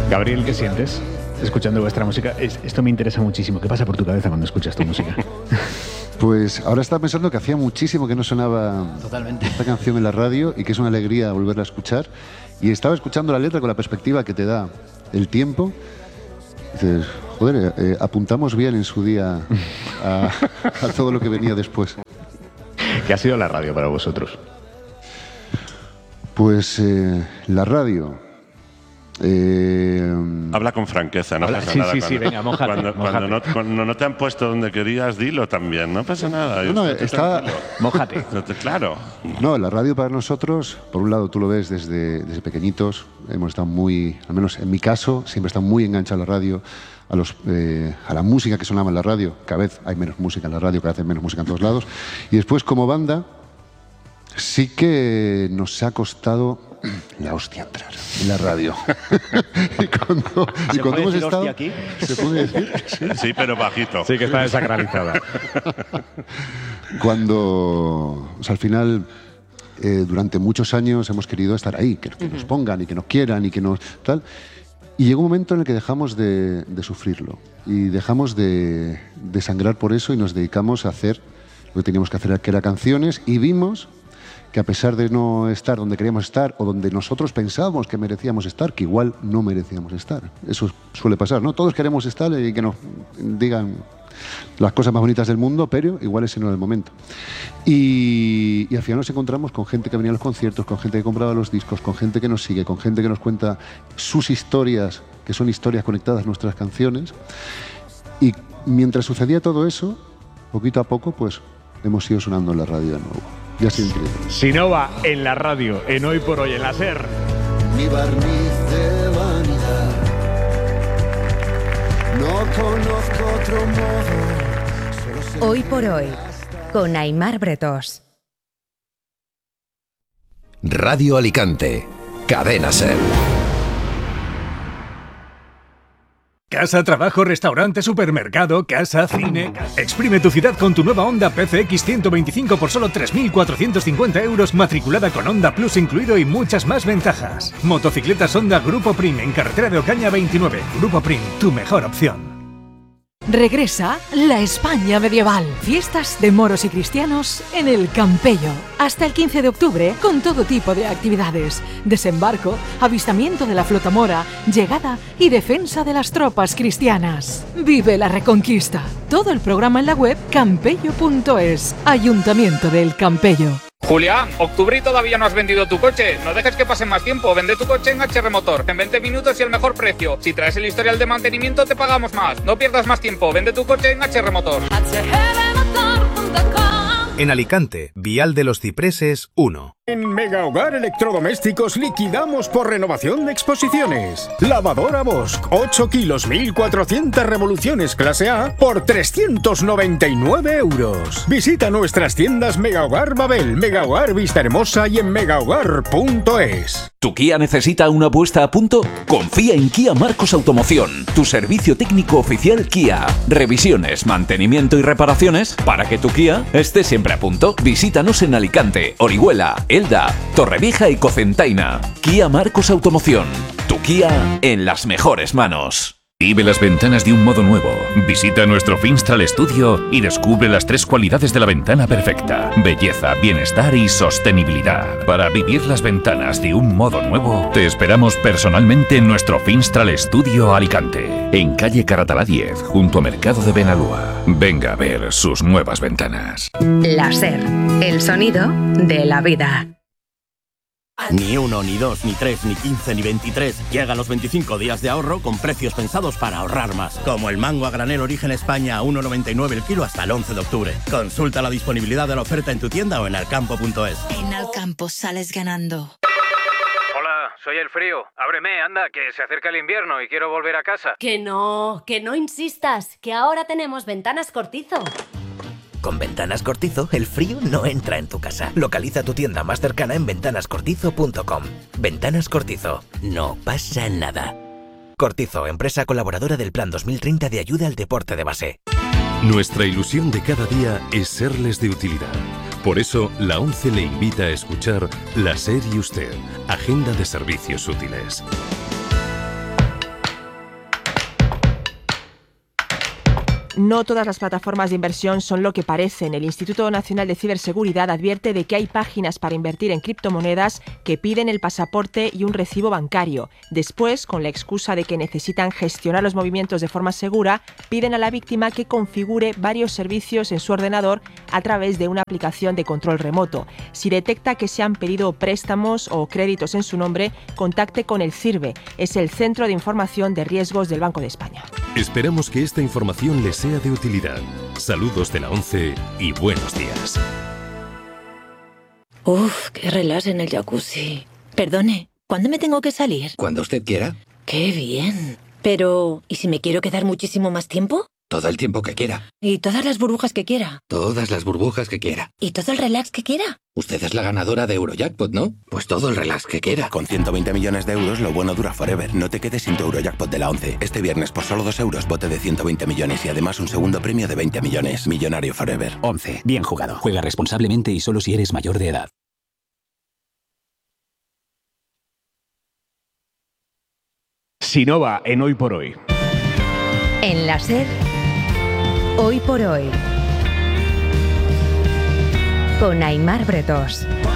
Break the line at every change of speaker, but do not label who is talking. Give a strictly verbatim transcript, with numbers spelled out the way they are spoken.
Gabriel, ¿qué sientes escuchando vuestra música? Es, esto me interesa muchísimo. ¿Qué pasa por tu cabeza cuando escuchas tu música?
Pues ahora estaba pensando que hacía muchísimo que no sonaba
Totalmente
esta canción en la radio y que es una alegría volverla a escuchar. Y estaba escuchando la letra con la perspectiva que te da el tiempo. Dices, joder, eh, apuntamos bien en su día a, a todo lo que venía después.
¿Qué ha sido la radio para vosotros?
Pues eh, la radio... Eh,
Habla con franqueza, no
Habla,
pasa
sí,
nada.
Sí,
cuando,
sí, venga, mójate,
cuando,
mójate.
cuando, no, cuando no te han puesto donde querías, dilo también, no pasa nada.
No, no, está...
Mójate.
Claro.
No, la radio para nosotros, por un lado tú lo ves desde, desde pequeñitos, hemos estado muy, al menos en mi caso, siempre estado muy enganchado a la radio, a, los, eh, a la música que sonaba en la radio. Cada vez hay menos música en la radio, cada vez hay menos música en todos lados. Y después, como banda, sí que nos ha costado la hostia entrar en la radio. y cuando, y cuando hemos estado...
Aquí?
¿Se puede decir?
Sí, sí, pero bajito.
Sí, que está desacralizada.
Cuando, o sea, al final, eh, durante muchos años hemos querido estar ahí, que, que nos pongan y que nos quieran y que nos... tal. Y llegó un momento en el que dejamos de, de sufrirlo y dejamos de, de sangrar por eso y nos dedicamos a hacer lo que teníamos que hacer, que era canciones, y vimos que a pesar de no estar donde queríamos estar o donde nosotros pensábamos que merecíamos estar, que igual no merecíamos estar. Eso suele pasar, ¿no? Todos queremos estar y que nos digan las cosas más bonitas del mundo, pero igual ese no era el momento. Y, y al final nos encontramos con gente que venía a los conciertos, con gente que compraba los discos, con gente que nos sigue, con gente que nos cuenta sus historias, que son historias conectadas a nuestras canciones. Y mientras sucedía todo eso, poquito a poco, pues hemos ido sonando en la radio de nuevo. Y ha sido increíble.
Sinova en la radio, en Hoy por Hoy, en la SER.
Mi barniz de vanidad, no conozco otro modo. Solo sé
Hoy por Hoy, con Aimar Bretós.
Radio Alicante, Cadena SER.
Casa, trabajo, restaurante, supermercado, casa, cine... Exprime tu ciudad con tu nueva Honda P C X ciento veinticinco por solo tres mil cuatrocientos cincuenta euros, matriculada con Honda Plus incluido y muchas más ventajas. Motocicletas Honda Grupo Prim en carretera de Ocaña veintinueve. Grupo Prim, tu mejor opción.
Regresa la España medieval. Fiestas de moros y cristianos en el Campello. Hasta el quince de octubre, con todo tipo de actividades. Desembarco, avistamiento de la flota mora, llegada y defensa de las tropas cristianas. Vive la Reconquista. Todo el programa en la web campello punto es. Ayuntamiento del Campello.
Julián, octubre y todavía no has vendido tu coche. No dejes que pase más tiempo. Vende tu coche en H R Motor. En veinte minutos y el mejor precio. Si traes el historial de mantenimiento te pagamos más. No pierdas más tiempo. Vende tu coche en H R Motor.
En Alicante, Vial de los Cipreses uno.
En Mega Hogar Electrodomésticos liquidamos por renovación de exposiciones. Lavadora Bosch, ocho kilos, mil cuatrocientas revoluciones clase A por trescientos noventa y nueve euros. Visita nuestras tiendas Mega Hogar Babel, Mega Hogar Vista Hermosa y en mega hogar punto es.
¿Tu Kia necesita una puesta a punto? Confía en Kia Marcos Automoción, tu servicio técnico oficial Kia. Revisiones, mantenimiento y reparaciones para que tu Kia esté siempre a punto. Visítanos en Alicante, Orihuela, Elda, Torrevieja y Cocentaina. Kia Marcos Automoción, tu Kia en las mejores manos.
Vive las ventanas de un modo nuevo. Visita nuestro Finstral Studio y descubre las tres cualidades de la ventana perfecta: belleza, bienestar y sostenibilidad. Para vivir las ventanas de un modo nuevo, te esperamos personalmente en nuestro Finstral Studio Alicante, en calle Caratalá diez, junto a Mercado de Benalúa. Venga a ver sus nuevas ventanas.
La SER, el sonido de la vida.
Ni uno, ni dos, ni tres, ni quince, ni veintitrés. Llegan los veinticinco días de ahorro con precios pensados para ahorrar más. Como el mango a granel Origen España a uno noventa y nueve el kilo hasta el once de octubre. Consulta la disponibilidad de la oferta en tu tienda o en alcampo punto es.
En Alcampo sales ganando.
Hola, soy el frío. Ábreme, anda, que se acerca el invierno y quiero volver a casa.
Que no, que no insistas, que ahora tenemos Ventanas Cortizo.
Con Ventanas Cortizo, el frío no entra en tu casa. Localiza tu tienda más cercana en ventanas cortizo punto com. Ventanas Cortizo. No pasa nada. Cortizo, empresa colaboradora del Plan dos mil treinta de ayuda al deporte de base.
Nuestra ilusión de cada día es serles de utilidad. Por eso, la ONCE le invita a escuchar La SER y Usted, Agenda de Servicios Útiles.
No todas las plataformas de inversión son lo que parecen. El Instituto Nacional de Ciberseguridad advierte de que hay páginas para invertir en criptomonedas que piden el pasaporte y un recibo bancario. Después, con la excusa de que necesitan gestionar los movimientos de forma segura, piden a la víctima que configure varios servicios en su ordenador a través de una aplicación de control remoto. Si detecta que se han pedido préstamos o créditos en su nombre, contacte con el CIRBE. Es el Centro de Información de Riesgos del Banco de España.
Esperamos que esta información les sea de utilidad. Saludos de la ONCE y buenos días.
Uf, qué relax en el jacuzzi. Perdone, ¿cuándo me tengo que salir?
Cuando usted quiera.
¡Qué bien! Pero, ¿y si me quiero quedar muchísimo más tiempo?
Todo el tiempo que quiera.
¿Y todas las burbujas que quiera?
Todas las burbujas que quiera.
¿Y todo el relax que quiera?
Usted es la ganadora de Eurojackpot, ¿no? Pues todo el relax que quiera.
Con ciento veinte millones de euros, lo bueno dura forever. No te quedes sin tu Eurojackpot de la ONCE. Este viernes, por solo dos euros, bote de ciento veinte millones y además un segundo premio de veinte millones. Millonario forever.
ONCE. Bien jugado. Juega responsablemente y solo si eres mayor de edad.
Sinova en Hoy por Hoy.
En la SER, Hoy por Hoy. Con Aimar Bretos.